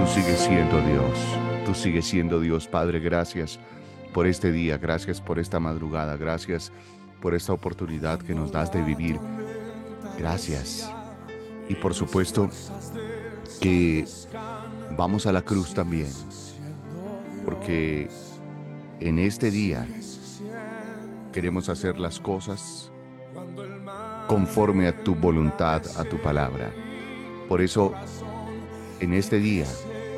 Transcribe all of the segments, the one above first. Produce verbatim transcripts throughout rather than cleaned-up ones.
Tú sigues siendo Dios, tú sigues siendo Dios, Padre. Gracias por este día, gracias por esta madrugada, gracias por esta oportunidad que nos das de vivir. Gracias. Y por supuesto que vamos a la cruz también, porque en este día queremos hacer las cosas conforme a tu voluntad, a tu palabra. Por eso, en este día,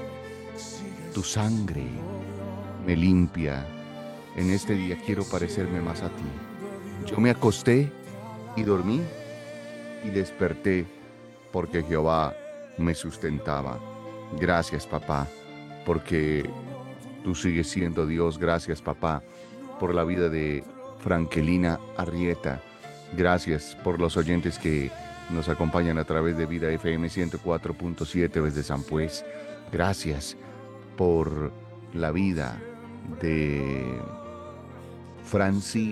tu sangre me limpia. En este día quiero parecerme más a ti. Yo me acosté y dormí y desperté porque Jehová me sustentaba. Gracias, papá, porque tú sigues siendo Dios. Gracias, papá, por la vida de Frankelina Arrieta. Gracias por los oyentes que nos acompañan a través de Vida F M ciento cuatro punto siete desde San Pues. Gracias por la vida de Franci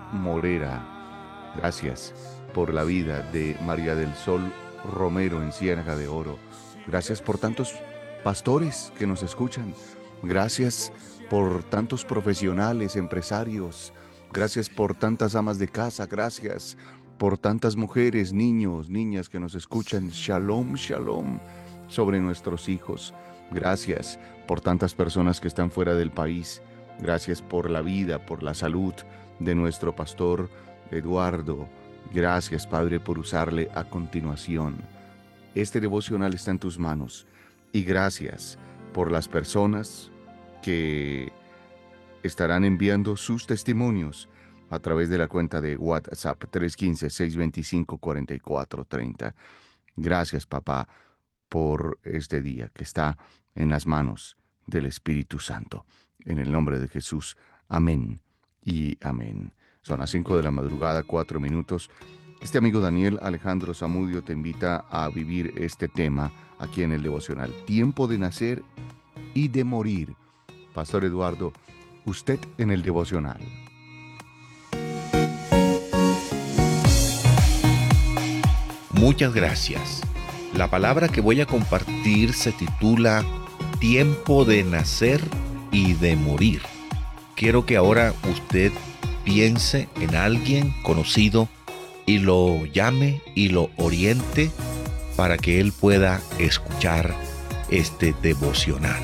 Morera. Gracias por la vida de María del Sol Romero en Ciénaga de Oro. Gracias por tantos pastores que nos escuchan. Gracias por tantos profesionales, empresarios. Gracias por tantas amas de casa. Gracias por tantas mujeres, niños, niñas que nos escuchan. Shalom, shalom sobre nuestros hijos. Gracias por tantas personas que están fuera del país. Gracias por la vida, por la salud de nuestro pastor Eduardo. Gracias, Padre, por usarle a continuación. Este devocional está en tus manos. Y gracias por las personas que estarán enviando sus testimonios a través de la cuenta de WhatsApp tres uno cinco, seis dos cinco, cuatro cuatro tres cero. Gracias, papá, por este día que está en las manos del Espíritu Santo. En el nombre de Jesús, amén y amén. Son las cinco de la madrugada, cuatro minutos. Este amigo Daniel Alejandro Zamudio te invita a vivir este tema aquí en el devocional. Tiempo de nacer y de morir. Pastor Eduardo, usted en el devocional. Muchas gracias. La palabra que voy a compartir se titula Tiempo de nacer y de morir. Quiero que ahora usted piense en alguien conocido y lo llame y lo oriente para que él pueda escuchar este devocional.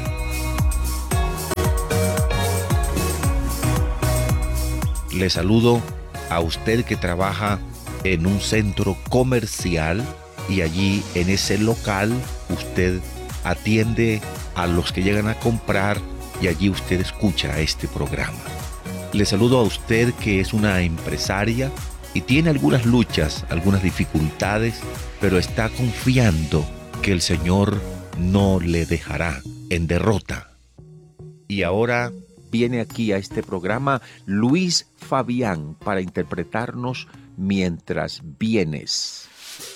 Le saludo a usted que trabaja en un centro comercial y allí en ese local usted atiende a los que llegan a comprar y allí usted escucha este programa. Le saludo a usted que es una empresaria y tiene algunas luchas, algunas dificultades, pero está confiando que el Señor no le dejará en derrota. Y ahora viene aquí a este programa Luis Fabián para interpretarnos Mientras vienes.